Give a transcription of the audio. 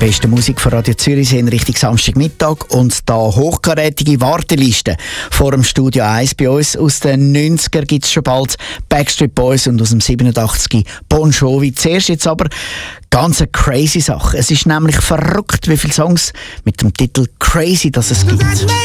beste Musik von Radio Zürich sind Richtung Samstagmittag und da hochkarätige Wartelisten vor dem Studio 1 bei uns. Aus den 90er gibt es schon bald Backstreet Boys und aus dem 87 Bon Jovi. Zuerst jetzt aber ganz eine crazy Sache. Es ist nämlich verrückt, wie viele Songs mit dem Titel Crazy das es gibt.